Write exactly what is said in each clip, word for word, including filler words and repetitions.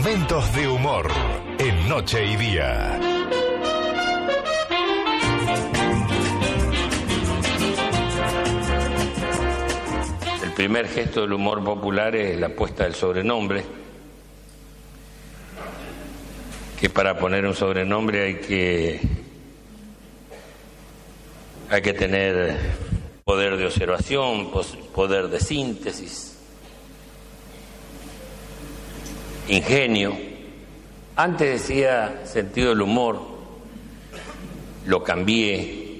Momentos de humor en Noche y Día. El primer gesto del humor popular es la puesta del sobrenombre, que para poner un sobrenombre hay que hay que tener poder de observación, poder de síntesis, ingenio. Antes decía sentido del humor, lo cambié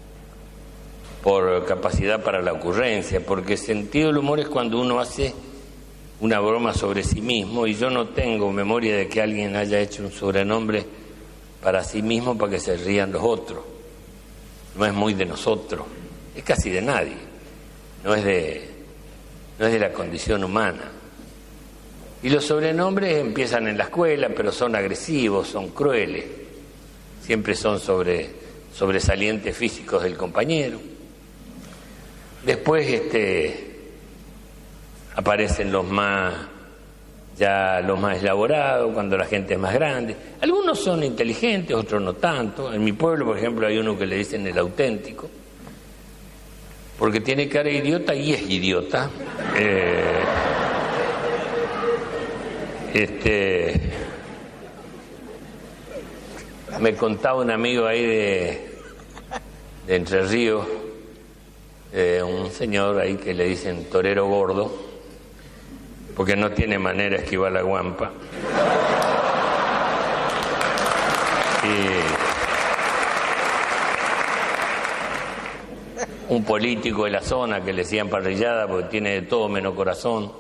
por capacidad para la ocurrencia, porque sentido del humor es cuando uno hace una broma sobre sí mismo, y yo no tengo memoria de que alguien haya hecho un sobrenombre para sí mismo para que se rían los otros. No es muy de nosotros, es casi de nadie, no es de, no es de la condición humana. Y los sobrenombres empiezan en la escuela, pero son agresivos, son crueles, siempre son sobre sobresalientes físicos del compañero. Después este, aparecen los más, ya los más elaborados, cuando la gente es más grande. Algunos son inteligentes, otros no tanto. En mi pueblo, por ejemplo, hay uno que le dicen el auténtico, porque tiene cara de idiota y es idiota. Eh, este, me contaba un amigo ahí de, de Entre Ríos, eh, un señor ahí que le dicen torero gordo, porque no tiene manera de esquivar la guampa. Y un político de la zona que le decían parrillada porque tiene de todo menos corazón.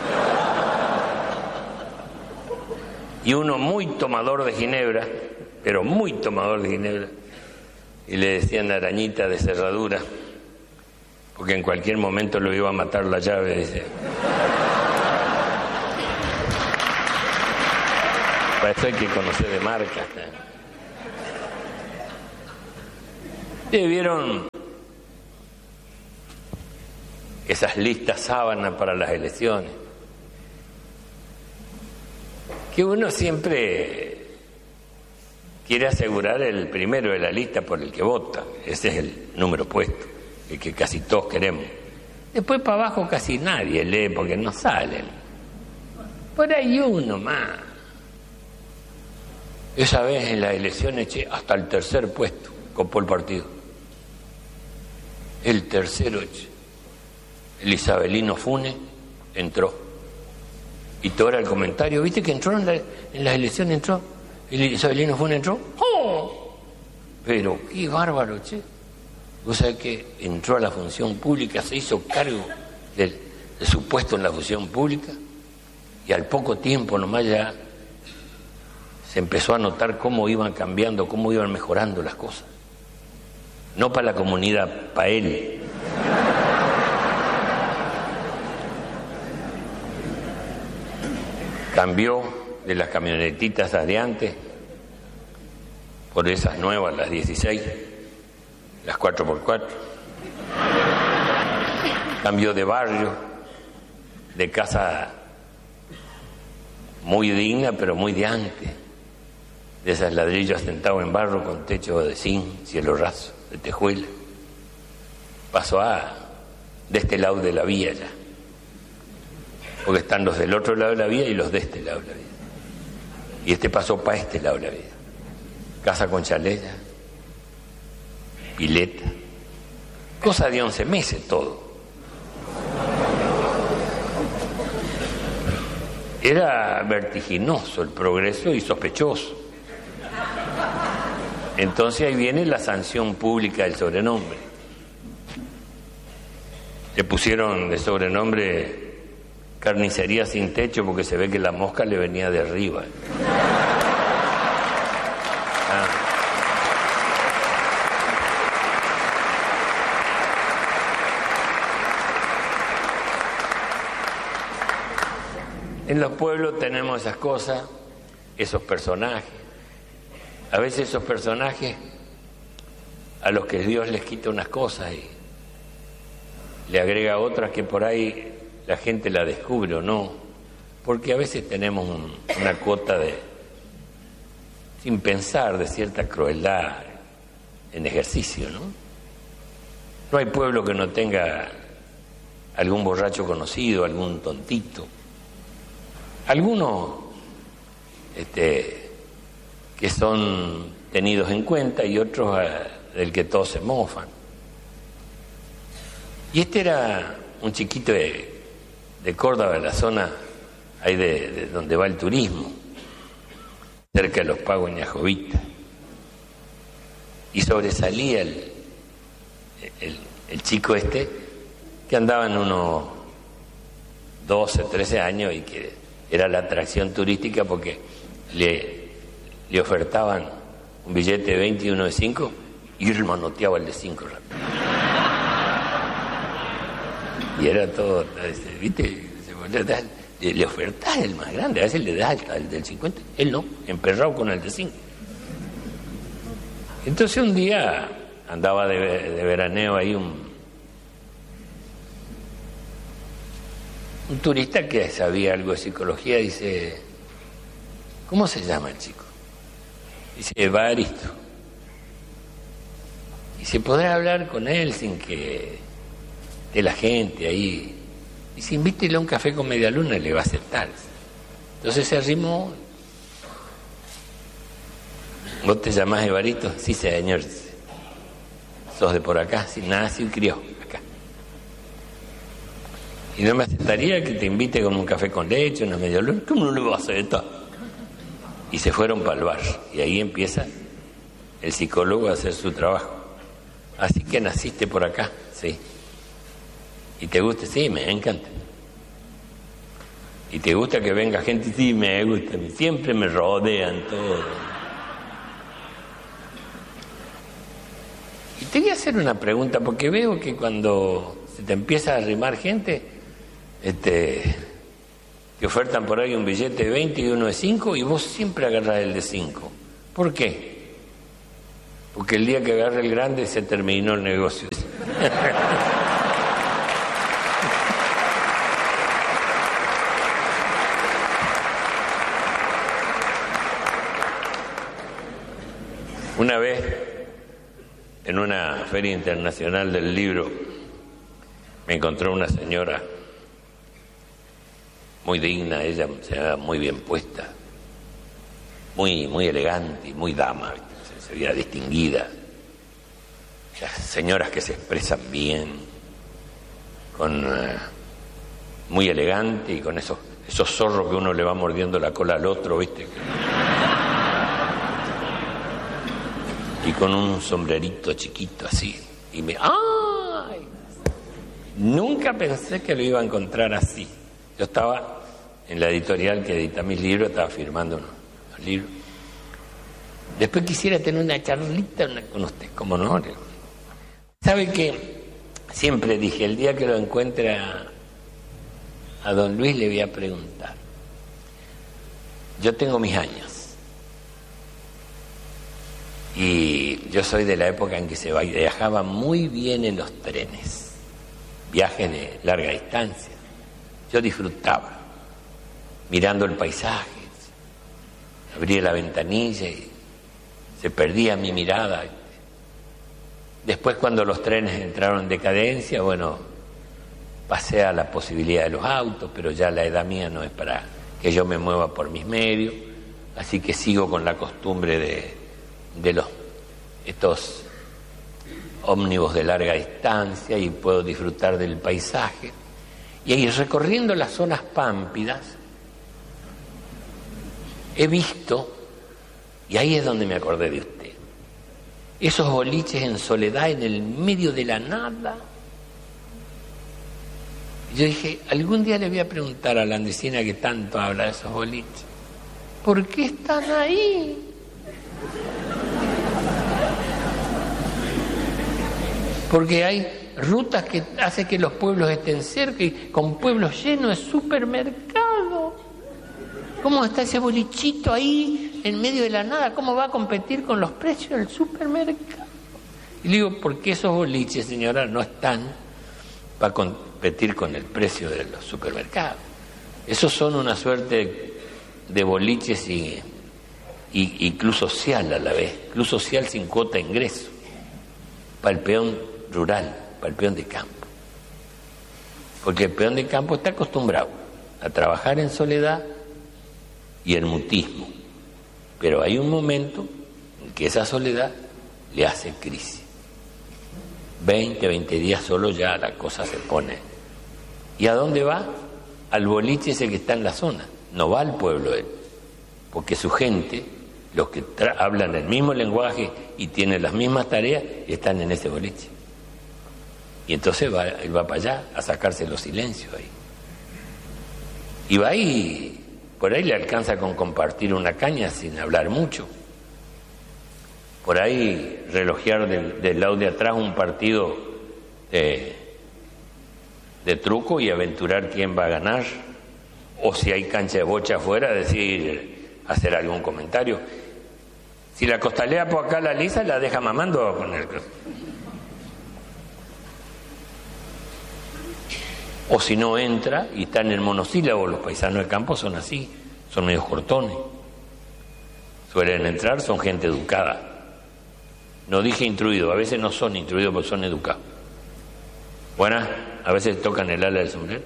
Y uno muy tomador de ginebra, pero muy tomador de ginebra, y le decían arañita de cerradura, porque en cualquier momento lo iba a matar la llave, dice. Para esto hay que conocer de marcas. ¿Ustedes vieron esas listas sábanas para las elecciones? Que uno siempre quiere asegurar el primero de la lista por el que vota. Ese es el número puesto, el que casi todos queremos. Después para abajo casi nadie lee porque no salen. Por ahí uno más. Esa vez en las elecciones eché hasta el tercer puesto, copó el partido. El tercero eché. El Isabelino Funes entró. Y todo era el comentario. ¿Viste que entró en, la, en las elecciones? Entró. El Isabelino Funes entró. ¡Oh! Pero qué bárbaro, che. Vos sabés que entró a la función pública, se hizo cargo del, de su puesto en la función pública, y al poco tiempo nomás ya se empezó a notar cómo iban cambiando, cómo iban mejorando las cosas. No para la comunidad, para él. Cambió de las camionetitas de antes por esas nuevas, las dieciséis, las cuatro por cuatro. Cambió de barrio, de casa muy digna, pero muy de antes. De esas ladrillos asentados en barro con techo de zinc, cielo raso, de tejuela. Pasó a de este lado de la vía ya, porque están los del otro lado de la vía y los de este lado de la vía. Y este pasó para este lado de la vía. Casa con chalet, pileta, cosa de once meses todo. Era vertiginoso el progreso y sospechoso. Entonces ahí viene la sanción pública del sobrenombre. Le pusieron de sobrenombre carnicería sin techo porque se ve que la mosca le venía de arriba. Ah. En los pueblos tenemos esas cosas, esos personajes. A veces esos personajes a los que Dios les quita unas cosas y le agrega otras que por ahí la gente la descubre o no. porque a veces tenemos un, una cuota de, sin pensar, de cierta crueldad en ejercicio, ¿no? No hay pueblo que no tenga algún borracho conocido, algún tontito, algunos este, que son tenidos en cuenta y otros uh, del que todos se mofan. Y este era un chiquito de, de Córdoba, de la zona ahí de, de donde va el turismo, cerca de los Pagos Ñajovita, y sobresalía el, el, el chico este, que andaba en unos doce, trece años y que era la atracción turística porque le, le ofertaban un billete de veinte y uno de cinco y él manoteaba el de cinco rápido. Y era todo, ¿viste? Le, le ofertás el más grande, a veces le das el del cincuenta, él no, emperrado con el de cinco. Entonces un día andaba de, de veraneo ahí un, un turista que sabía algo de psicología, dice, ¿cómo se llama el chico? Dice, Evaristo. Y se podrá hablar con él sin que de la gente ahí. Y si invítele a un café con media luna le va a aceptar. Entonces se arrimó. ¿Vos te llamás Evaristo? Sí, señor. ¿Sos de por acá? Sí, nació y crió acá. ¿Y no me aceptaría que te invite con un café con leche, una media luna? ¿Cómo no le vas a aceptar? Y se fueron para el bar. Y ahí empieza el psicólogo a hacer su trabajo. Así que naciste por acá, sí. ¿Y te gusta? Sí, me encanta. ¿Y te gusta que venga gente? Sí, me gusta. Siempre me rodean todos. Y te voy a hacer una pregunta, porque veo que cuando se te empieza a arrimar gente, este, te ofertan por ahí un billete de veinte y uno de cinco y vos siempre agarrás el de cinco. ¿Por qué? Porque el día que agarre el grande se terminó el negocio. Una vez, en una feria internacional del libro, me encontró una señora muy digna, ella se veía muy bien puesta, muy, muy elegante y muy dama, se, se veía distinguida. Las señoras que se expresan bien, con uh, muy elegante y con esos, esos zorros que uno le va mordiendo la cola al otro, ¿viste? Y con un sombrerito chiquito así. Y me... ¡Ay! Nunca pensé que lo iba a encontrar así. Yo estaba en la editorial que edita mis libros, estaba firmando unos, unos libros. Después quisiera tener una charlita con usted, como no. ¿Sabe qué? Siempre dije, el día que lo encuentre a, a don Luis le voy a preguntar. Yo tengo mis años. Y yo soy de la época en que se viajaba muy bien en los trenes, viajes de larga distancia. Yo disfrutaba, mirando el paisaje, abría la ventanilla y se perdía mi mirada. Después, cuando los trenes entraron en decadencia, bueno, pasé a la posibilidad de los autos, pero ya la edad mía no es para que yo me mueva por mis medios, así que sigo con la costumbre de de los estos ómnibus de larga distancia y puedo disfrutar del paisaje. Y ahí, recorriendo las zonas pámpidas, he visto, y ahí es donde me acordé de usted, esos boliches en soledad en el medio de la nada. Y yo dije, algún día le voy a preguntar a la andesina que tanto habla de esos boliches, ¿por qué están ahí? Porque hay rutas que hacen que los pueblos estén cerca y con pueblos llenos de supermercados. ¿Cómo está ese bolichito ahí en medio de la nada? ¿Cómo va a competir con los precios del supermercado? Y le digo, porque esos boliches, señora, no están para competir con el precio de los supermercados. Esos son una suerte de boliches y, y, y club social a la vez, club social sin cuota de ingreso, para el peón rural, para el peón de campo. Porque el peón de campo está acostumbrado a trabajar en soledad y el mutismo, pero hay un momento en que esa soledad le hace crisis. veinte, veinte días solo ya la cosa se pone. ¿Y a dónde va? Al boliche ese que está en la zona, no va al pueblo él, porque su gente, los que hablan el mismo lenguaje y tienen las mismas tareas, están en ese boliche. Y entonces va, él va para allá a sacarse los silencios ahí. Y va ahí, por ahí le alcanza con compartir una caña sin hablar mucho. Por ahí relojear del, del lado de atrás un partido de, de truco y aventurar quién va a ganar. O si hay cancha de bocha afuera, decir, hacer algún comentario. Si la costalea por acá la lisa, la deja mamando con el... O si no entra y está en el monosílabo, los paisanos del campo son así, son medios cortones. Suelen entrar, son gente educada. No dije instruido, a veces no son instruidos, pero son educados. Buenas, a veces tocan el ala del sombrero.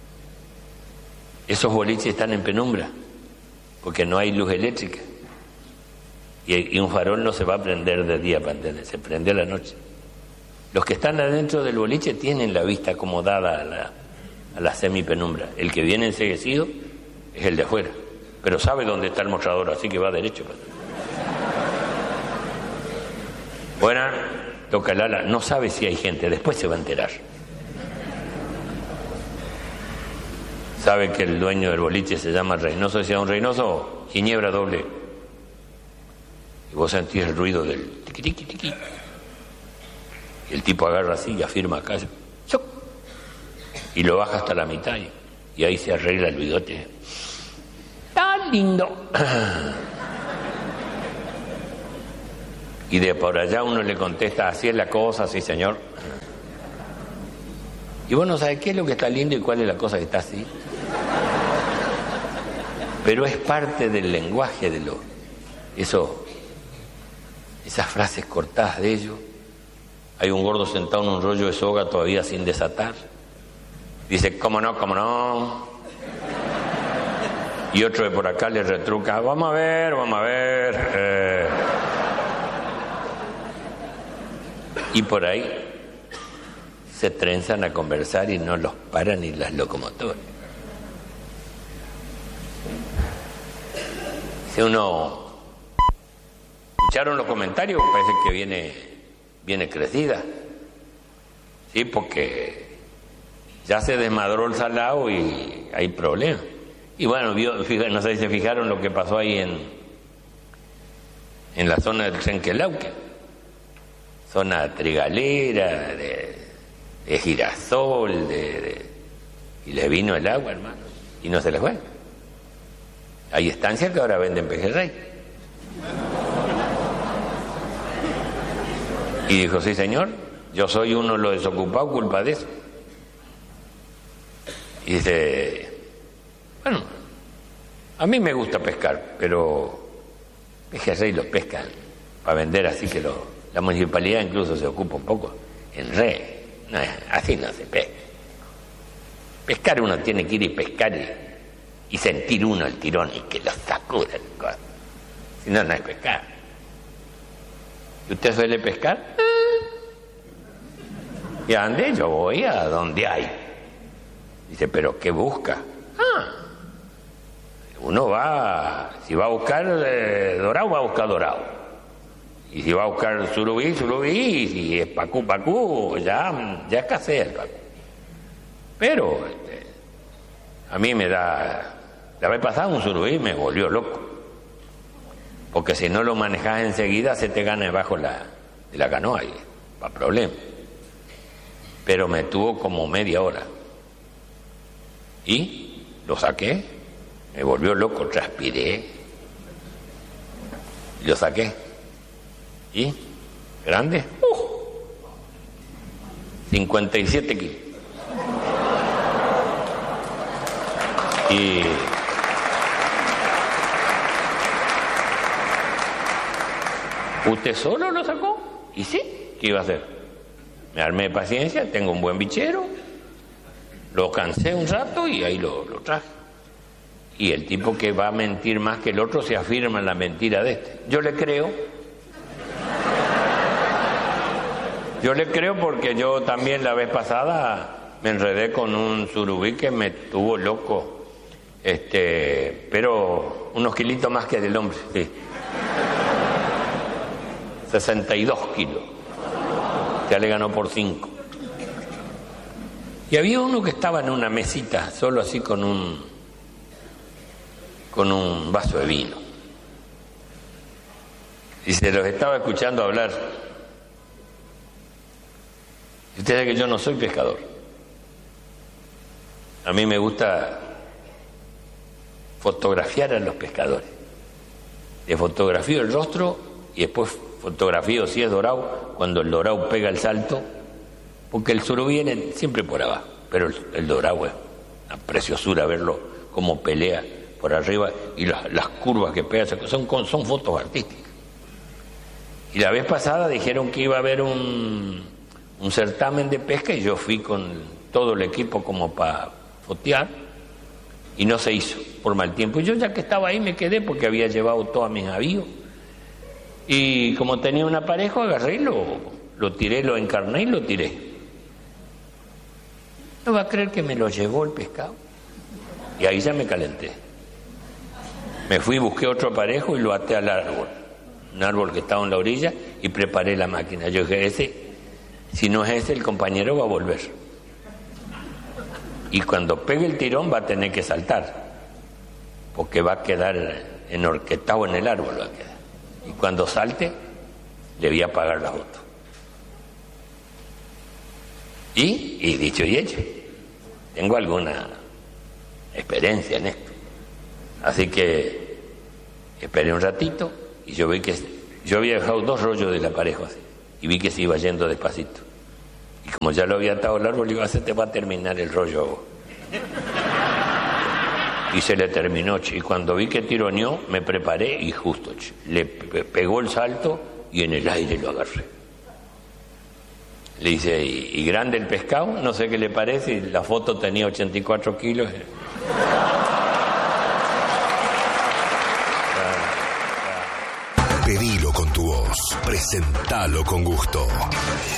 Esos boliches están en penumbra, porque no hay luz eléctrica. Y, y un farol no se va a prender de día, se prende a la noche. Los que están adentro del boliche tienen la vista acomodada a la, a la semipenumbra. El que viene enceguecido es el de afuera, pero sabe dónde está el mostrador, así que va derecho. Buena, toca el ala, no sabe si hay gente, después se va a enterar. Sabe que el dueño del boliche se llama Reynoso, decía un Reynoso, Ginebra doble. Y vos sentís el ruido del tiqui tiqui tiqui. Y el tipo agarra así y afirma acá, ¡choc! Y lo baja hasta la mitad y, y ahí se arregla el bigote. ¡Tan lindo! Y de por allá uno le contesta, así es la cosa, sí señor. Y vos no sabés qué es lo que está lindo y cuál es la cosa que está así. Pero es parte del lenguaje de lo, eso, esas frases cortadas de ellos. Hay un gordo sentado en un rollo de soga todavía sin desatar. Dice, ¿cómo no, cómo no? Y otro de por acá le retruca, vamos a ver, vamos a ver. Eh. Y por ahí se trenzan a conversar y no los paran ni las locomotoras. Si uno escucharon los comentarios, parece que viene, viene crecida. Sí, porque ya se desmadró el salado y hay problemas. Y bueno, no sé si se fijaron lo que pasó ahí en, en la zona del Trenquelauque, zona trigalera, de, de girasol, de, de, y le vino el agua, hermano, y no se les fue. Hay estancias que ahora venden pejerrey. Y dijo, sí señor, yo soy uno de los desocupados, culpa de eso. Y dice, bueno, a mí me gusta pescar, pero pejerrey los pescan para vender, así que lo, la municipalidad incluso se ocupa un poco en red. No, así no se pesca. Pescar uno tiene que ir y pescar y, y sentir uno el tirón y que lo sacuda el codo. Si no, no es pescar. ¿Y usted suele pescar? ¿Y a dónde? Yo voy a donde hay. Dice, ¿pero qué busca? Ah, uno va, si va a buscar eh, dorado, va a buscar dorado. Y si va a buscar surubí, surubí, y si es pacú, pacú, ya, ya escasea el pacú. Pero este, a mí me da, la vez pasada un surubí me volvió loco. Porque si no lo manejas enseguida, se te gana debajo la, de la canoa y para problema. Pero me tuvo como media hora. Y lo saqué, me volvió loco, transpiré. Y lo saqué. ¿Y? ¿Grande? Uh, cincuenta y siete kilos. Y ¿usted solo lo sacó? Y sí, ¿qué iba a hacer? Me armé de paciencia, tengo un buen bichero, lo cansé un rato y ahí lo, lo traje. Y el tipo que va a mentir más que el otro se afirma en la mentira de este. Yo le creo. Yo le creo porque yo también la vez pasada me enredé con un surubí que me tuvo loco. Este, pero unos kilitos más que del hombre, sí. sesenta y dos kilos. Ya le ganó por cinco. Y había uno que estaba en una mesita, solo así con un con un vaso de vino. Y se los estaba escuchando hablar. Y usted sabe que yo no soy pescador. A mí me gusta fotografiar a los pescadores. Le fotografío el rostro y después fotografío, si es dorado, cuando el dorado pega el salto, porque el surubí viene siempre por abajo, pero el, el dorado es una preciosura verlo cómo pelea por arriba y las, las curvas que pega, son, son fotos artísticas. Y la vez pasada dijeron que iba a haber un, un certamen de pesca y yo fui con todo el equipo como para fotear y no se hizo por mal tiempo. Y yo ya que estaba ahí me quedé porque había llevado todos mis avíos. Y como tenía un aparejo, agarré y lo, lo tiré, lo encarné y lo tiré. ¿No va a creer que me lo llevó el pescado? Y ahí ya me calenté. Me fui, busqué otro aparejo y lo até al árbol. Un árbol que estaba en la orilla y preparé la máquina. Yo dije, ese, si no es ese, el compañero va a volver. Y cuando pegue el tirón va a tener que saltar, porque va a quedar enhorquetado en el árbol, va a quedar. Y cuando salte, le voy a pagar la foto. Y, y dicho y hecho, tengo alguna experiencia en esto. Así que esperé un ratito y yo vi que yo había dejado dos rollos del aparejo así, y vi que se iba yendo despacito. Y como ya lo había atado al árbol, digo, se te va a terminar el rollo. Y se le terminó, y cuando vi que tironeó, me preparé y justo le pegó el salto y en el aire lo agarré. Le dice, ¿y, y grande el pescado? No sé qué le parece, y la foto tenía ochenta y cuatro kilos. Pedilo con tu voz, presentalo con gusto.